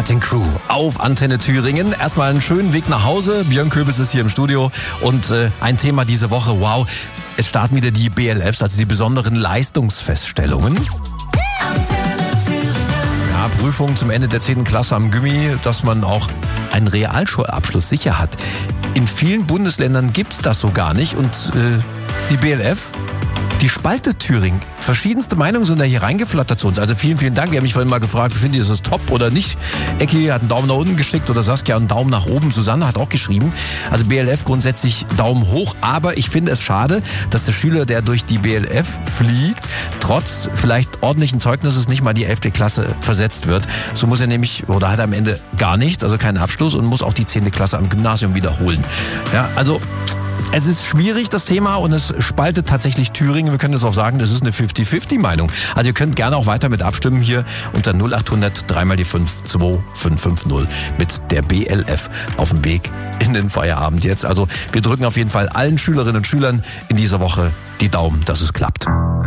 Cutting Crew auf Antenne Thüringen. Erstmal einen schönen Weg nach Hause. Björn Köbis ist hier im Studio und ein Thema diese Woche, wow, es starten wieder die BLFs, also die besonderen Leistungsfeststellungen. Ja, Prüfungen zum Ende der 10. Klasse am Gymi, dass man auch einen Realschulabschluss sicher hat. In vielen Bundesländern gibt's das so gar nicht und die BLF, die spaltet Thüringen. Verschiedenste Meinungen sind da hier reingeflattert zu uns. Also vielen, vielen Dank. Wir haben mich vorhin mal gefragt, findet ihr das top oder nicht? Ecki hat einen Daumen nach unten geschickt oder Saskia einen Daumen nach oben. Susanne hat auch geschrieben. Also BLF grundsätzlich Daumen hoch. Aber ich finde es schade, dass der Schüler, der durch die BLF fliegt, trotz vielleicht ordentlichen Zeugnisses nicht mal die 11. Klasse versetzt wird. So muss er nämlich, oder hat er am Ende gar nichts, also keinen Abschluss und muss auch die 10. Klasse am Gymnasium wiederholen. Ja, also es ist schwierig, das Thema, und es spaltet tatsächlich Thüringen. Wir können es auch sagen, das ist eine 50-50-Meinung. Also ihr könnt gerne auch weiter mit abstimmen hier unter 0800 3 die 5 2550 mit der BLF auf dem Weg in den Feierabend jetzt. Also wir drücken auf jeden Fall allen Schülerinnen und Schülern in dieser Woche die Daumen, dass es klappt.